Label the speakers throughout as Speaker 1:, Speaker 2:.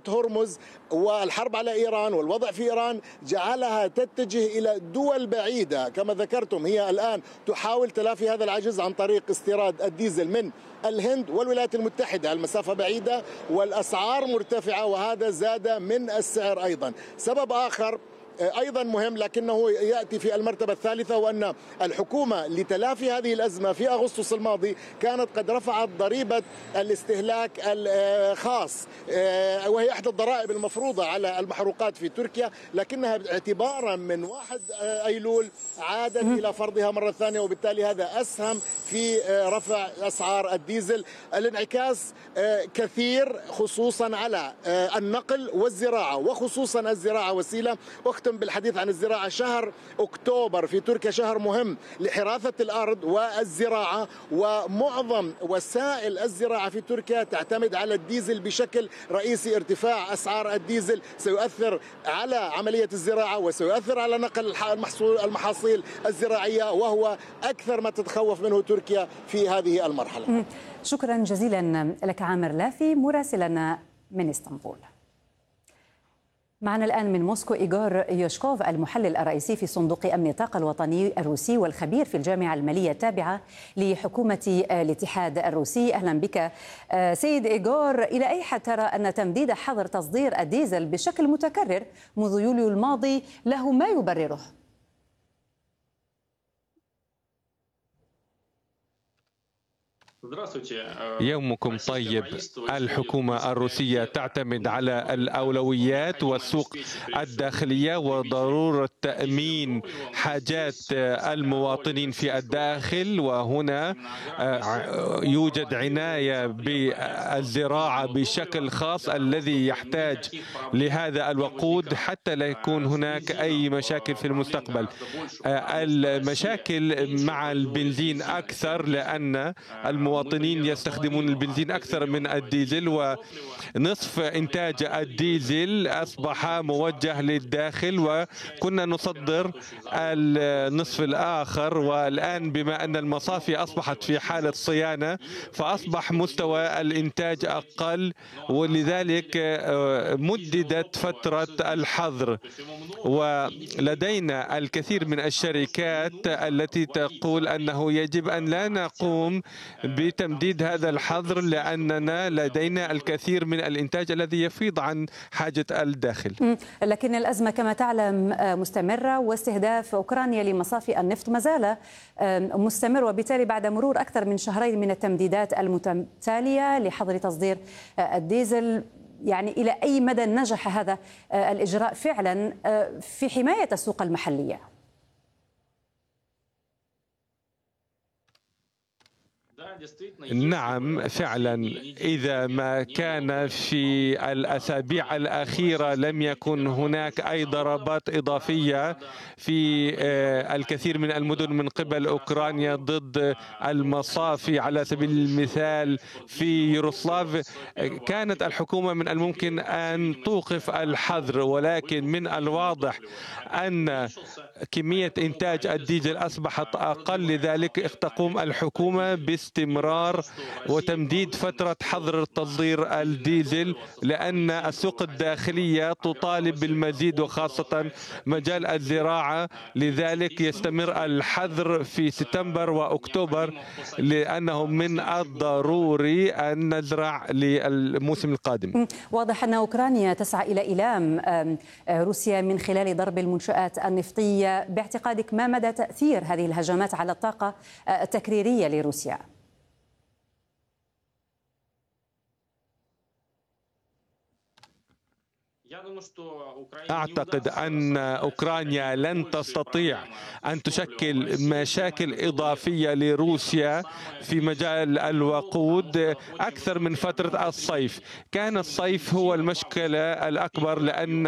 Speaker 1: معبر هرمز والحرب على إيران والوضع في إيران جعلها تتجه إلى دول بعيدة. كما ذكرتم هي الآن تحاول تلافي هذا العجز عن طريق استيراد الديزل من الهند والولايات المتحدة. المسافة بعيدة والأسعار مرتفعة، وهذا زاد من السعر أيضا. سبب آخر أيضا مهم لكنه يأتي في المرتبة الثالثة، وأن الحكومة لتلافي هذه الأزمة في أغسطس الماضي كانت قد رفعت ضريبة الاستهلاك الخاص، وهي إحدى الضرائب المفروضة على المحروقات في تركيا، لكنها اعتبارا من 1 أيلول عادت إلى فرضها مرة ثانية، وبالتالي هذا أسهم في رفع أسعار الديزل. الانعكاس كثير خصوصا على النقل والزراعة، وخصوصا الزراعة وسيلة. أختم بالحديث عن الزراعة. شهر أكتوبر في تركيا شهر مهم لحراثة الأرض والزراعة، ومعظم وسائل الزراعة في تركيا تعتمد على الديزل بشكل رئيسي. ارتفاع أسعار الديزل سيؤثر على عملية الزراعة وسيؤثر على نقل المحاصيل الزراعية، وهو أكثر ما تتخوف منه تركيا في هذه المرحلة.
Speaker 2: شكرا جزيلا لك عامر لافي مراسلنا من اسطنبول. معنا الآن من موسكو إيغور يوشكوف المحلل الرئيسي في صندوق أمن الطاقة الوطني الروسي والخبير في الجامعة المالية التابعة لحكومة الاتحاد الروسي. أهلا بك سيد إيغور. إلى أي حد ترى أن تمديد حظر تصدير الديزل بشكل متكرر منذ يوليو الماضي له ما يبرره؟
Speaker 3: يومكم طيب. الحكومة الروسية تعتمد على الأولويات والسوق الداخلية وضرورة تأمين حاجات المواطنين في الداخل، وهنا يوجد عناية بالزراعة بشكل خاص الذي يحتاج لهذا الوقود حتى لا يكون هناك أي مشاكل في المستقبل. المشاكل مع البنزين أكثر لأن المواطنين يستخدمون البنزين أكثر من الديزل، ونصف إنتاج الديزل أصبح موجه للداخل، وكنا نصدر النصف الآخر. والآن بما أن المصافي أصبحت في حالة صيانة فأصبح مستوى الإنتاج أقل، ولذلك مددت فترة الحظر. ولدينا الكثير من الشركات التي تقول أنه يجب أن لا نقوم بتمديد هذا الحظر لأننا لدينا الكثير من الإنتاج الذي يفيض عن حاجة الداخل.
Speaker 2: لكن الأزمة كما تعلم مستمرة، واستهداف أوكرانيا لمصافي النفط ما زال مستمر، وبالتالي بعد مرور أكثر من شهرين من التمديدات المتتالية لحظر تصدير الديزل، يعني إلى أي مدى نجح هذا الإجراء فعلا في حماية السوق المحلية؟
Speaker 3: نعم فعلا، إذا ما كان في الأسابيع الأخيرة لم يكن هناك أي ضربات إضافية في الكثير من المدن من قبل أوكرانيا ضد المصافي، على سبيل المثال في يوروسلاف كانت الحكومة من الممكن أن توقف الحظر، ولكن من الواضح أن كمية إنتاج الديزل أصبحت أقل، لذلك تقوم الحكومة باستمرار وتمديد فترة حظر تصدير الديزل، لأن السوق الداخلية تطالب بالمزيد وخاصة مجال الزراعة. لذلك يستمر الحظر في سبتمبر وأكتوبر لأنه من الضروري أن نزرع للموسم القادم.
Speaker 2: واضح أن أوكرانيا تسعى إلى إيلام روسيا من خلال ضرب المنشآت النفطية. باعتقادك ما مدى تأثير هذه الهجمات على الطاقة التكريرية لروسيا؟
Speaker 3: أعتقد أن أوكرانيا لن تستطيع أن تشكل مشاكل إضافية لروسيا في مجال الوقود أكثر من فترة الصيف. كان الصيف هو المشكلة الأكبر لأن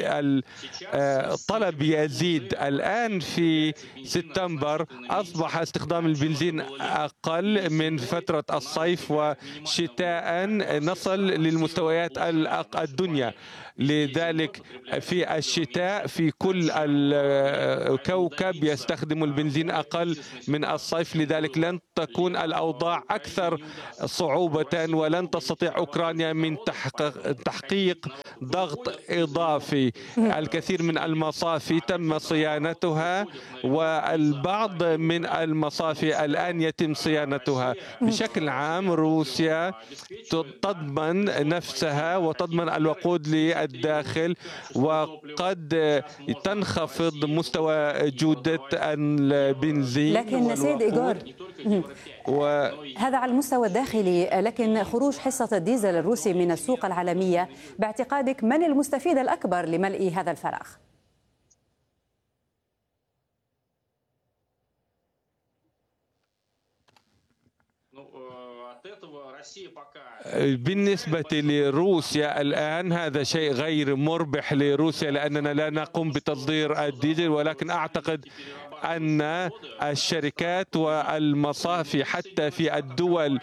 Speaker 3: الطلب يزيد. الآن في سبتمبر أصبح استخدام البنزين أقل من فترة الصيف، وشتاء نصل للمستويات الدنيا. لذلك في الشتاء في كل الكوكب يستخدم البنزين أقل من الصيف، لذلك لن تكون الأوضاع أكثر صعوبة ولن تستطيع أوكرانيا من تحقيق ضغط إضافي. الكثير من المصافي تم صيانتها والبعض من المصافي الآن يتم صيانتها. بشكل عام روسيا تضمن نفسها وتضمن الوقود للداخل، وقد تنخفض مستوى جودة البنزين.
Speaker 2: لكن سيد إيغور، هذا على المستوى الداخلي، لكن خروج حصة الديزل الروسي من السوق العالمية باعتقادك من المستفيد الأكبر لملء هذا الفراغ؟
Speaker 3: بالنسبة لروسيا الآن هذا شيء غير مربح لروسيا لأننا لا نقوم بتصدير الديزل، ولكن أعتقد أن الشركات والمصافي حتى في الدول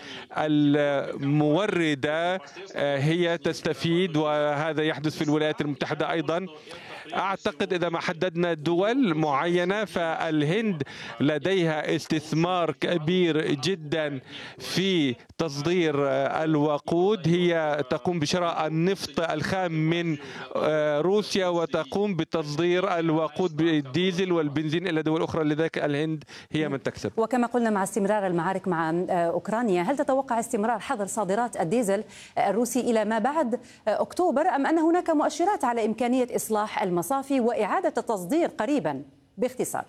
Speaker 3: الموردة هي تستفيد، وهذا يحدث في الولايات المتحدة أيضا. أعتقد إذا ما حددنا دول معينة فالهند لديها استثمار كبير جدا في تصدير الوقود، هي تقوم بشراء النفط الخام من روسيا وتقوم بتصدير الوقود بالديزل والبنزين إلى دول أخرى، لذلك الهند هي من تكسب.
Speaker 2: وكما قلنا مع استمرار المعارك مع أوكرانيا، هل تتوقع استمرار حظر صادرات الديزل الروسي إلى ما بعد أكتوبر، أم أن هناك مؤشرات على إمكانية إصلاح المصافي وإعادة التصدير قريبا؟ باختصار.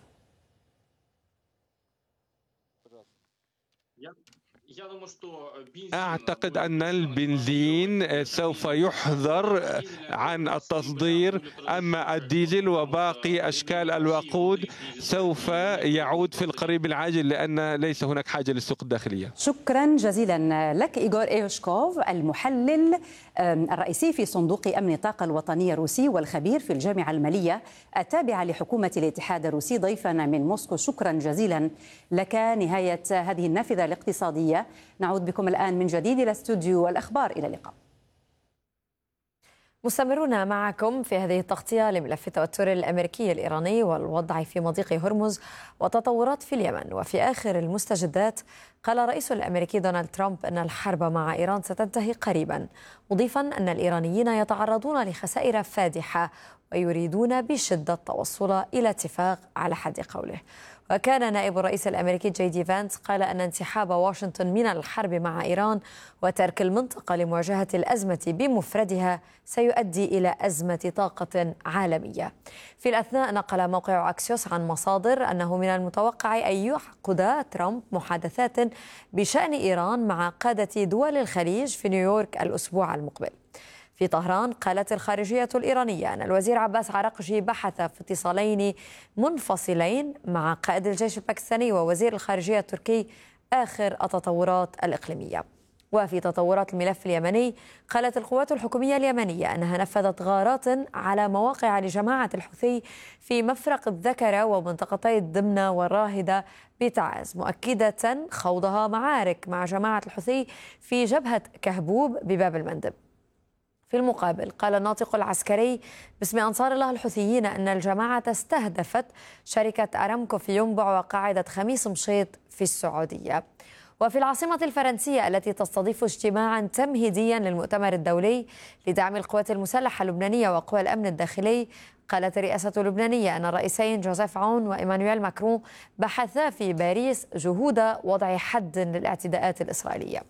Speaker 3: أعتقد أن البنزين سوف يحظر عن التصدير، أما الديزل وباقي أشكال الوقود سوف يعود في القريب العاجل لأن ليس هناك حاجة للسوق الداخلية.
Speaker 2: شكرا جزيلا لك إيغور إيوشكوف، المحلل الرئيسي في صندوق أمن الطاقة الوطني الروسي والخبير في الجامعة المالية التابعة لحكومة الاتحاد الروسي، ضيفنا من موسكو. شكرا جزيلا لك. نهاية هذه النافذة الاقتصادية، نعود بكم الآن من جديد إلى استوديو الأخبار. إلى اللقاء.
Speaker 4: مستمرون معكم في هذه التغطية لملف التوتر الأمريكي الإيراني والوضع في مضيق هرمز وتطورات في اليمن. وفي آخر المستجدات قال الرئيس الأمريكي دونالد ترامب أن الحرب مع إيران ستنتهي قريبا، مضيفا أن الإيرانيين يتعرضون لخسائر فادحة ويريدون بشدة التوصل إلى اتفاق على حد قوله. وكان نائب الرئيس الأمريكي جي دي فانس قال أن انسحاب واشنطن من الحرب مع إيران وترك المنطقة لمواجهة الأزمة بمفردها سيؤدي إلى أزمة طاقة عالمية. في الأثناء نقل موقع أكسيوس عن مصادر أنه من المتوقع أن يعقد ترامب محادثات بشأن إيران مع قادة دول الخليج في نيويورك الأسبوع المقبل. في طهران قالت الخارجية الإيرانية أن الوزير عباس عراقجي بحث في اتصالين منفصلين مع قائد الجيش الباكستاني ووزير الخارجية التركي آخر التطورات الإقليمية. وفي تطورات الملف اليمني قالت القوات الحكومية اليمنية أنها نفذت غارات على مواقع لجماعة الحوثي في مفرق الذكرة ومنطقتي الدمنة والراهدة بتعز، مؤكدة خوضها معارك مع جماعة الحوثي في جبهة كهبوب بباب المندب. في المقابل قال الناطق العسكري باسم أنصار الله الحوثيين أن الجماعة استهدفت شركة أرامكو في ينبع وقاعدة خميس مشيط في السعودية. وفي العاصمة الفرنسية التي تستضيف اجتماعا تمهيديا للمؤتمر الدولي لدعم القوات المسلحة اللبنانية وقوى الأمن الداخلي، قالت الرئاسة اللبنانية أن الرئيسين جوزيف عون وإيمانويل ماكرون بحثا في باريس جهود وضع حد للاعتداءات الإسرائيلية.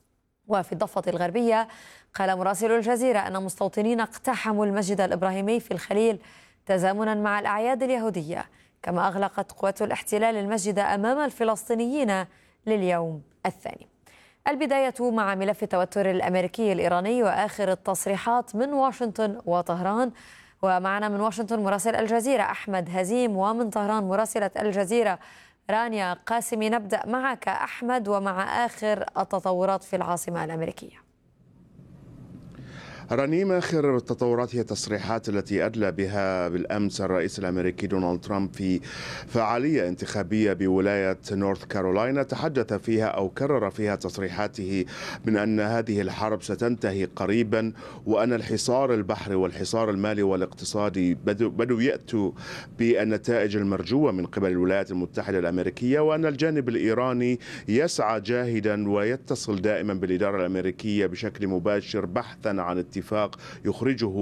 Speaker 4: وفي الضفة الغربية قال مراسل الجزيرة أن مستوطنين اقتحموا المسجد الإبراهيمي في الخليل تزامنا مع الأعياد اليهودية، كما أغلقت قوات الاحتلال المسجد أمام الفلسطينيين لليوم الثاني. البداية مع ملف التوتر الأمريكي الإيراني وآخر التصريحات من واشنطن وطهران. ومعنا من واشنطن مراسل الجزيرة أحمد هزيم، ومن طهران مراسلة الجزيرة رانيا قاسمي. نبدأ معك أحمد ومع آخر التطورات في العاصمة الأمريكية.
Speaker 5: رنيم، آخر التطورات هي التصريحات التي أدلى بها بالأمس الرئيس الأمريكي دونالد ترامب في فعالية انتخابية بولاية نورث كارولاينا، تحدث فيها أو كرر فيها تصريحاته من أن هذه الحرب ستنتهي قريبا، وأن الحصار البحري والحصار المالي والاقتصادي بدوا يأتوا بالنتائج المرجوة من قبل الولايات المتحدة الأمريكية، وأن الجانب الإيراني يسعى جاهدا ويتصل دائما بالإدارة الأمريكية بشكل مباشر بحثا عن اتفاق يخرجه